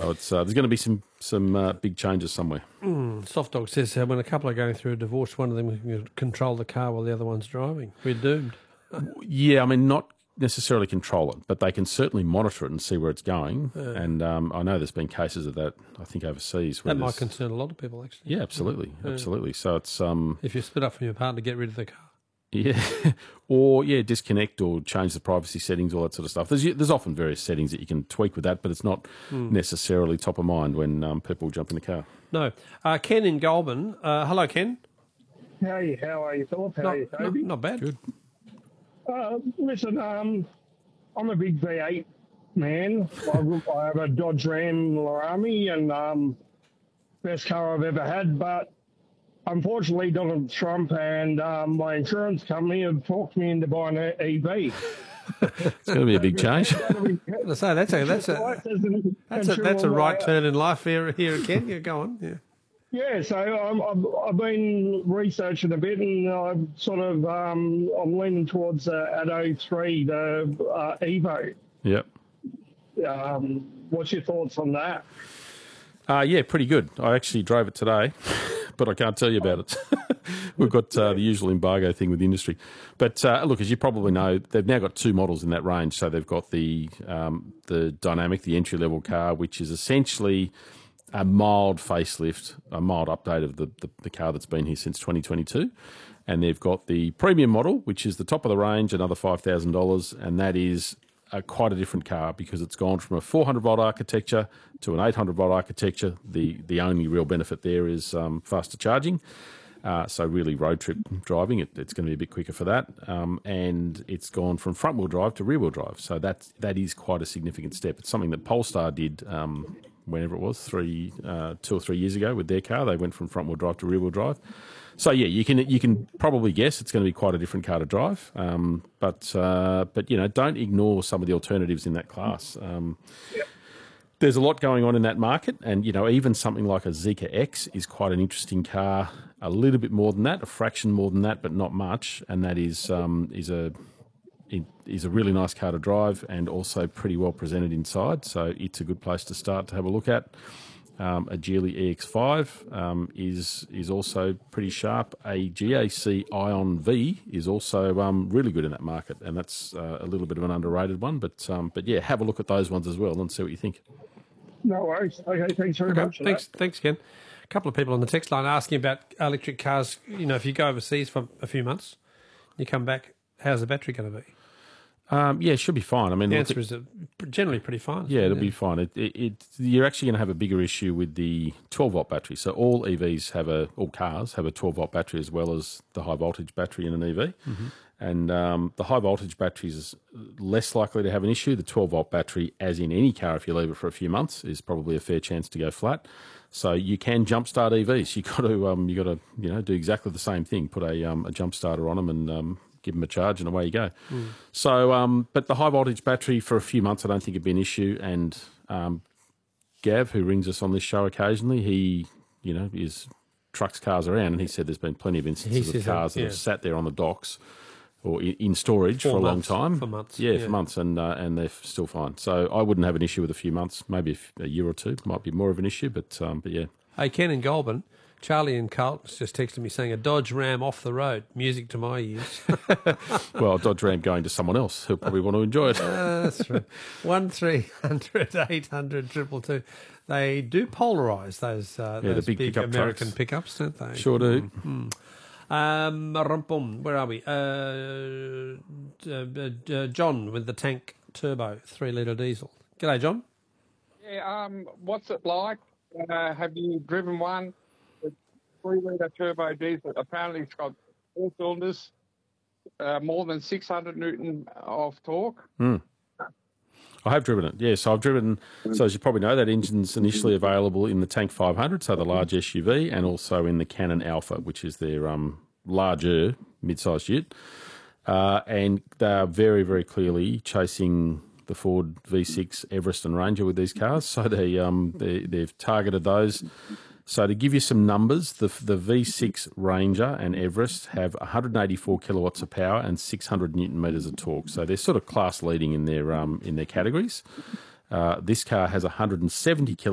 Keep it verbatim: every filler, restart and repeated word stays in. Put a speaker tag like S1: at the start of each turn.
S1: So it's uh, there's going to be some some uh, big changes somewhere.
S2: Mm, Soft Dog says uh, when a couple are going through a divorce, one of them can control the car while the other one's driving. We're doomed.
S1: Yeah, I mean, not necessarily control it, but they can certainly monitor it and see where it's going.
S2: Yeah.
S1: And um, I know there's been cases of that, I think, overseas. Where
S2: That might
S1: there's-
S2: concern a lot of people, actually.
S1: Yeah, absolutely,
S2: Yeah.
S1: absolutely. So it's um,
S2: If you split up from your partner, get rid of the car.
S1: yeah, or yeah, disconnect or change the privacy settings, all that sort of stuff. There's there's often various settings that you can tweak with that, but it's not
S2: Mm.
S1: necessarily top of mind when um, people jump in the car.
S2: No. Uh, Ken in Goulburn. Uh, hello, Ken.
S3: Hey, how are you, Philip? How
S2: Not,
S3: are you,
S2: not,
S3: Toby?
S2: not bad.
S1: Good.
S3: Uh, listen, um, I'm a big V eight man. I, I have a Dodge Ram Laramie, and um, best car I've ever had. But unfortunately, Donald Trump and um, my insurance company have talked me into buying an E V.
S1: It's going to be a big change.
S2: I say that's a that's a that's a that's a right turn in life here here Ken. Yeah, go on. Yeah.
S3: Yeah, so I'm, I've, I've been researching a bit, and I'm sort of um, I'm leaning towards uh, Atto three, the uh, Evo.
S1: Yep.
S3: Um, what's your thoughts on that?
S1: Uh, yeah, pretty good. I actually drove it today, but I can't tell you about it. We've got uh, the usual embargo thing with the industry. But uh, look, as you probably know, they've now got two models in that range. So they've got the um, the Dynamic, the entry-level car, which is essentially a mild facelift, a mild update of the, the, the car that's been here since twenty twenty-two. And they've got the premium model, which is the top of the range, another five thousand dollars, and that is a, quite a different car because it's gone from a four hundred volt architecture to an eight hundred volt architecture. The the only real benefit there is um, faster charging. Uh, so really road trip driving, it, it's going to be a bit quicker for that. Um, and it's gone from front wheel drive to rear wheel drive. So that, that is quite a significant step. It's something that Polestar did um, whenever it was, three, uh, two or three years ago with their car. They went from front wheel drive to rear wheel drive. So yeah, you can you can probably guess it's going to be quite a different car to drive. Um, but uh, but you know, don't ignore some of the alternatives in that class. Um, There's a lot going on in that market, and you know, even something like a Zeekr X is quite an interesting car. A little bit more than that, a fraction more than that, but not much. And that is um, is a is a really nice car to drive, and also pretty well presented inside. So it's a good place to start to have a look at. Um, a Geely E X five um, is is also pretty sharp. A G A C Ion V is also um, really good in that market, and that's uh, a little bit of an underrated one. But um, but yeah, have a look at those ones as well and see what you think.
S3: No worries. Okay, thanks very
S2: Okay,
S3: much. for
S2: thanks,
S3: that.
S2: thanks, Ken. A couple of people on the text line asking about electric cars. You know, if you go overseas for a few months, you come back, how's the battery going to be?
S1: Um, yeah, it should be fine. I mean,
S2: The
S1: look,
S2: answer is uh, generally pretty fine.
S1: yeah, it'll be fine. It, it, it you're actually going to have a bigger issue with the twelve volt battery. So all E Vs have a, all cars have a twelve volt battery as well as the high voltage battery in an E V.
S2: Mm-hmm.
S1: And um, the high voltage battery is less likely to have an issue. The twelve volt battery, as in any car, if you leave it for a few months, is probably a fair chance to go flat. So you can jumpstart E Vs. You got to um, you got to you know do exactly the same thing. Put a um, a jump starter on them and um, give them a charge, and away you go. Mm. So, um, but the high voltage battery for a few months, I don't think it'd be an issue. And um, Gav, who rings us on this show occasionally, he you know is trucks cars around, and he said there's been plenty of instances of cars that, yeah. that have sat there on the docks or in storage for, for a
S2: months,
S1: long time.
S2: For months.
S1: Yeah,
S2: yeah.
S1: for months, and uh, and they're still fine. So I wouldn't have an issue with a few months. Maybe a year or two might be more of an issue, but um, but yeah.
S2: Hey, Ken in Goulburn, Charlie in Carlton's just texted me saying a Dodge Ram off the road. Music to my ears.
S1: Well, Dodge Ram going to someone else who'll probably want to enjoy it.
S2: uh, that's right. One three hundred eight hundred triple two. They do polarise those, uh,
S1: yeah,
S2: those
S1: the big,
S2: big
S1: pickup
S2: American
S1: trucks.
S2: pickups, don't they?
S1: Sure do.
S2: Mm-hmm. Um, rumpum, where are we? Uh, uh, uh, John with the tank turbo, three litre diesel. G'day, John.
S4: Yeah, um, what's it like? Uh, have you driven one? It's three litre turbo diesel. Apparently, it's got four cylinders, uh, more than six hundred newton of torque.
S1: Mm. I have driven it, yes. So I've driven, so as you probably know, that engine's initially available in the Tank five hundred, so the large S U V, and also in the Canon Alpha, which is their um, larger mid-sized ute. Uh, and they're very, very clearly chasing the Ford V six Everest and Ranger with these cars. So they, um, they, they've targeted those. So to give you some numbers, the the V six Ranger and Everest have one hundred eighty-four kilowatts of power and six hundred newton meters of torque. So they're sort of class leading in their um, in their categories. Uh, this car has one hundred seventy kilowatts